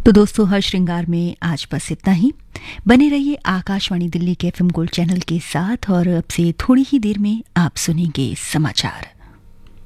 तो दोस्तों, हर श्रृंगार में आज बस इतना ही। बने रहिए आकाशवाणी दिल्ली के FM गोल्ड चैनल के साथ और अब से थोड़ी ही देर में आप सुनेंगे समाचार।